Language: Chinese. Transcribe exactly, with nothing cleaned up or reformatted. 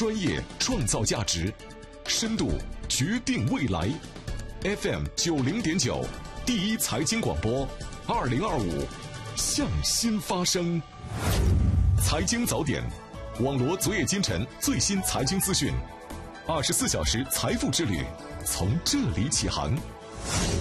专业创造价值，深度决定未来。F M 九零点九，第一财经广播，二零二五，向心发声。财经早点，网罗昨夜今晨最新财经资讯，二十四小时财富之旅，从这里起航。